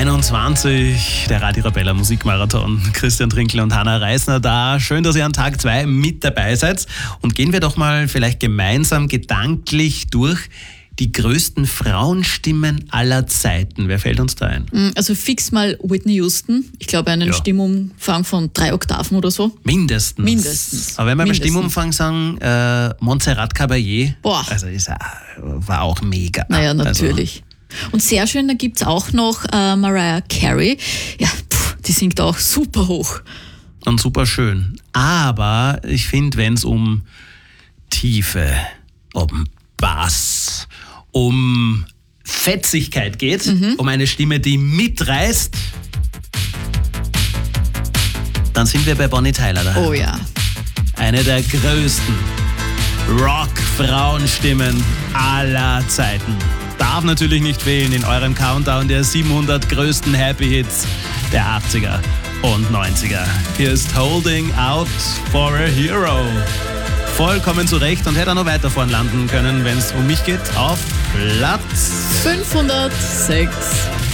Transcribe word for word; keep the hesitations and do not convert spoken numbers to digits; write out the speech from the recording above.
einundzwanzig, der Radio Arabella Musikmarathon. Christian Trinkl und Hanna Reisner da. Schön, dass ihr an Tag zwei mit dabei seid. Und gehen wir doch mal vielleicht gemeinsam gedanklich durch die größten Frauenstimmen aller Zeiten. Wer fällt uns da ein? Also fix mal Whitney Houston. Ich glaube, einen Ja. Stimmumfang von drei Oktaven oder so. Mindestens. Mindestens. Aber wenn wir beim Mindestens. Stimmumfang sagen, äh, Montserrat Caballé, Boah. also ist, äh, war auch mega. Naja, Also, natürlich. Und sehr schön, da gibt es auch noch äh, Mariah Carey. Ja, pff, die singt auch super hoch. und super schön. Aber ich finde, wenn es um Tiefe, um Bass, um Fetzigkeit geht, Mhm. um eine Stimme, die mitreißt, dann sind wir bei Bonnie Tyler da. Oh ja. Eine der größten Rock-Frauenstimmen aller Zeiten. Darf natürlich nicht fehlen in eurem Countdown der siebenhundert größten Happy Hits der achtziger und neunziger. Hier ist Holding Out for a Hero. Vollkommen zurecht und hätte auch noch weiter vorn landen können, wenn es um mich geht, auf Platz fünfhundertsechs.